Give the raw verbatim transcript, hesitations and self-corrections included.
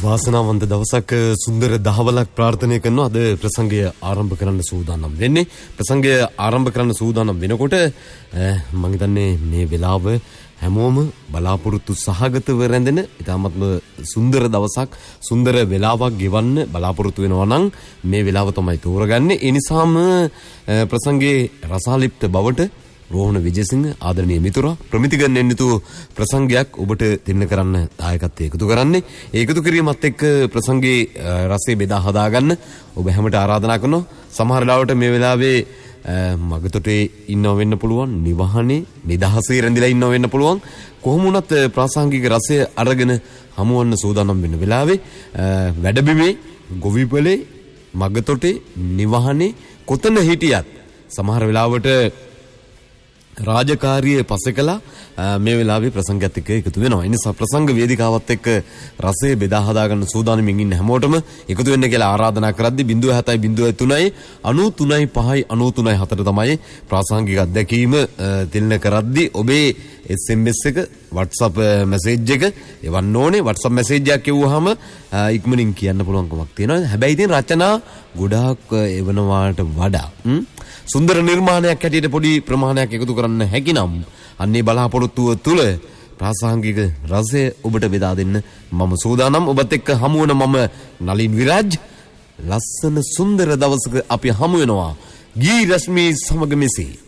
වාසනාවන්ත දවසක් සුන්දර දහවලක් ප්‍රාර්ථනා කරනවා. අද ප්‍රසංගය ආරම්භ කරන්න සූදානම් වෙන්නේ. ප්‍රසංගය ආරම්භ කරන්න සූදානම් වෙනකොට මම හිතන්නේ මේ වෙලාව හැමෝම බලාපොරොත්තු සහගතව රැඳෙන ඉතාමත්ම සුන්දර දවසක් සුන්දර වෙලාවක් ගෙවන්න බලාපොරොත්තු වෙනවා නම් මේ වෙලාව තමයි තෝරගන්නේ. ඒ නිසාම ප්‍රසංගයේ රසාලිප්ත බවට රෝහණ විජේසිංහ ආදරණීය මිතුරා ප්‍රමිතිගන්නේ නිතු ප්‍රසංගයක් ඔබට දෙන්න කරන්න දායකත්වයේ එකතු කරන්නේ. ඒ එකතු කිරීමත් එක්ක ප්‍රසංගයේ රසය බෙදා හදා ගන්න ඔබ හැමට ආරාධනා කරනවා. සමහර ලාවට මේ වෙලාවේ මගතොටේ ඉන්නව වෙන්න පුළුවන්, නිවහනේ නිදහසේ රැඳිලා ඉන්නව වෙන්න පුළුවන්. කොහොම වුණත් ප්‍රාසංගික රසය අරගෙන හමුවන්න සූදානම් වෙන්න වෙලාවේ වැඩබිමේ ගොවිපලේ මගතොටේ නිවහනේ කොතන හිටියත් සමහර වෙලාවට රාජකාරිය පසෙකලා මේ වෙලාවේ ප්‍රසංගයත් එක්ක එකතු වෙනවා. ඒ නිසා ප්‍රසංග වේදිකාවත් එක්ක රසය බෙදා හදා ගන්න සූදානම්ින් ඉන්න හැමෝටම එකතු වෙන්න කියලා ආරාධනා කරද්දී zero seven zero three ninety three five nine three four තමයි ප්‍රාසංගික අත්දැකීම දෙන්න කරද්දී ඔබේ S M S එක WhatsApp message එක එවන්න ඕනේ. WhatsApp message එකක් එවුවාම ඉක්මනින් කියන්න පුළුවන් කමක් තියෙනවා. හැබැයි ඉතින් රචනා ගොඩාක් එවනවාට වඩා සුන්දර නිර්මාණයක් හැටියට පොඩි ප්‍රමාණයක් එකතු කරන්න හැකිනම් අන්නේ බලාපොරොත්තුව තුළ ප්‍රාසංගික රසය ඔබට බෙදා දෙන්න මම සූදානම්. ඔබත් එක්ක හමු වෙන මම නලින් විරාජ්. ලස්සන සුන්දර දවසක අපි හමු වෙනවා ගී රශ්මී සමග මෙසේ.